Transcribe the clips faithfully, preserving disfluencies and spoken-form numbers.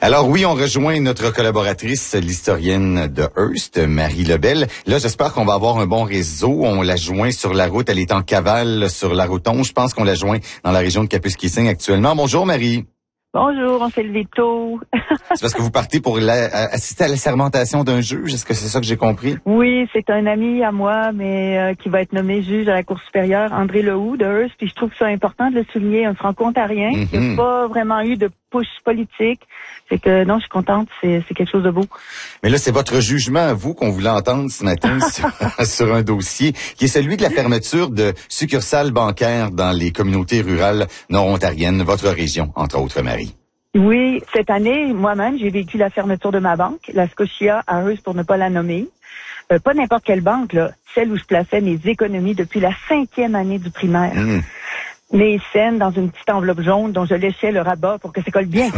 Alors oui, on rejoint notre collaboratrice, l'historienne de Hearst, Marie Lebel. Là, j'espère qu'on va avoir un bon réseau. On la joint sur la route. Elle est en cavale sur la route onze. Je pense qu'on la joint dans la région de Kapuskasing actuellement. Bonjour, Marie. Bonjour, on s'est levé tôt. C'est parce que vous partez pour la, assister à la sermentation d'un juge. Est-ce que c'est ça que j'ai compris? Oui, c'est un ami à moi, mais euh, qui va être nommé juge à la Cour supérieure, André Lehoux de Hearst. Puis je trouve ça important de le souligner, un franco-ontarien mm-hmm. qui n'a pas vraiment eu de push politique. C'est que non, je suis contente, c'est, c'est quelque chose de beau. Mais là, c'est votre jugement à vous qu'on voulait entendre ce matin sur, sur un dossier qui est celui de la fermeture de succursales bancaires dans les communautés rurales nord-ontariennes, votre région, entre autres, Marie. Oui, cette année, moi-même, j'ai vécu la fermeture de ma banque, la Scotia à Hearst pour ne pas la nommer. Euh, pas n'importe quelle banque, là, celle où je plaçais mes économies depuis la cinquième année du primaire. Mmh. Mes scènes dans une petite enveloppe jaune dont je léchais le rabat pour que ça colle bien.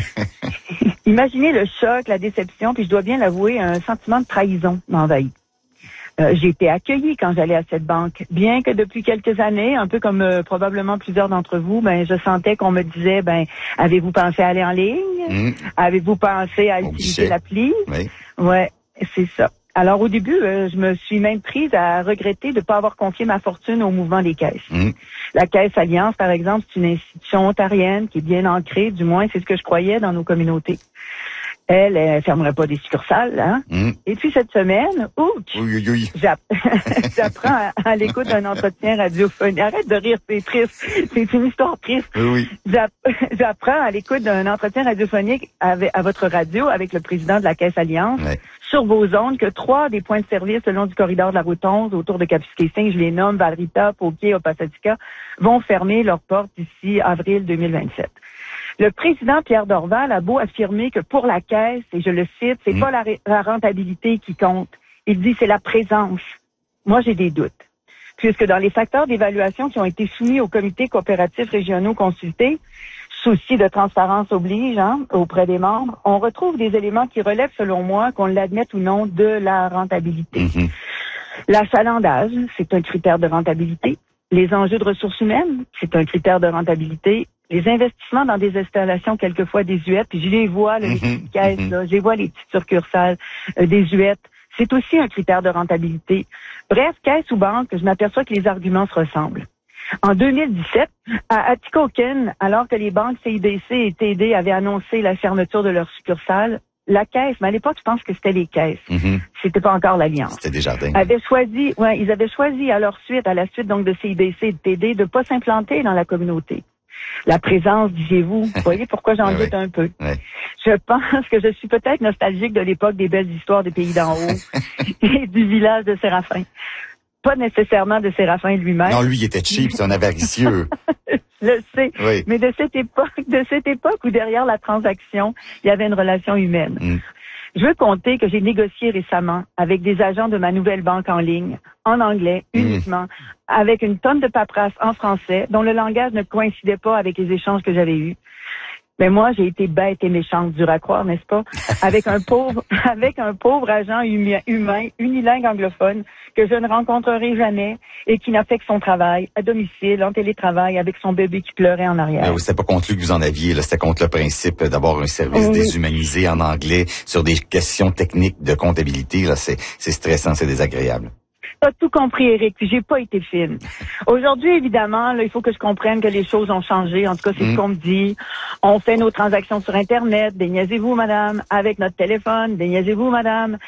Imaginez le choc, la déception, puis je dois bien l'avouer, un sentiment de trahison m'envahit. Euh, j'ai été accueillie quand j'allais à cette banque, bien que depuis quelques années, un peu comme euh, probablement plusieurs d'entre vous, ben je sentais qu'on me disait, ben avez-vous pensé à aller en ligne? Mmh. Avez-vous pensé à Au utiliser guichet. L'appli? Oui. Ouais, c'est ça. Alors au début, euh, je me suis même prise à regretter de ne pas avoir confié ma fortune au mouvement des caisses. Mmh. La Caisse Alliance, par exemple, c'est une institution ontarienne qui est bien ancrée, du moins c'est ce que je croyais dans nos communautés. Elle, elle fermerait pas des succursales, hein. Mmh. Et puis cette semaine, ouch, oui, oui, oui. J'app- j'apprends à, à l'écoute d'un entretien radiophonique. Arrête de rire, c'est triste. C'est une histoire triste. Oui, oui. J'app- j'apprends à l'écoute d'un entretien radiophonique avec, à votre radio avec le président de la Caisse Alliance ouais. sur vos ondes que trois des points de service le long du corridor de la route onze autour de Kapuskasing, je les nomme Valrita, Poquier, Opasadika, vont fermer leurs portes d'ici avril deux mille vingt-sept. Le président Pierre Dorval a beau affirmer que pour la Caisse, et je le cite, c'est mmh. pas la, la rentabilité qui compte. Il dit c'est la présence. Moi, j'ai des doutes. Puisque dans les facteurs d'évaluation qui ont été soumis aux comités coopératifs régionaux consultés, souci de transparence oblige hein, auprès des membres, on retrouve des éléments qui relèvent, selon moi, qu'on l'admette ou non, de la rentabilité. Mmh. L'achalandage, c'est un critère de rentabilité. Les enjeux de ressources humaines, c'est un critère de rentabilité. Les investissements dans des installations quelquefois désuètes, puis je les vois, là, les petites caisses, là, je les vois, les petites succursales euh, désuètes, c'est aussi un critère de rentabilité. Bref, caisse ou banque, je m'aperçois que les arguments se ressemblent. En deux mille dix-sept, à Atikokan, alors que les banques C I B C et T D avaient annoncé la fermeture de leurs succursales, la Caisse, mais à l'époque, je pense que c'était les caisses. Mm-hmm. C'était pas encore l'Alliance. C'était Desjardins. Avait choisi, ouais, ils avaient choisi à leur suite, à la suite donc de C I B C et de T D, de pas s'implanter dans la communauté. La présence, disiez-vous. Vous voyez pourquoi j'en doute ouais, un peu. Ouais. Je pense que je suis peut-être nostalgique de l'époque des belles histoires des pays d'en haut et du village de Séraphin. Pas nécessairement de Séraphin lui-même. Non, lui, il était cheap, c'est un avaricieux. Je le sais. Oui. Mais de cette époque, de cette époque où derrière la transaction, il y avait une relation humaine. Mm. Je veux compter que j'ai négocié récemment avec des agents de ma nouvelle banque en ligne, en anglais, uniquement, mmh. avec une tonne de paperasse en français, dont le langage ne coïncidait pas avec les échanges que j'avais eus. Mais moi, j'ai été bête et méchante, dur à croire, n'est-ce pas? Avec un pauvre, avec un pauvre agent humi- humain, unilingue anglophone, que je ne rencontrerai jamais et qui n'a fait que son travail, à domicile, en télétravail, avec son bébé qui pleurait en arrière. Mais c'était pas contre lui que vous en aviez, là. C'était contre le principe d'avoir un service mmh. déshumanisé en anglais sur des questions techniques de comptabilité, là. C'est, c'est stressant, c'est désagréable. T'as tout compris, Éric, puis j'ai pas été fine. Aujourd'hui, évidemment, là, il faut que je comprenne que les choses ont changé. En tout cas, c'est mmh. ce qu'on me dit. On fait nos transactions sur Internet. Déniaisez-vous, madame. Avec notre téléphone. Déniaisez-vous, madame.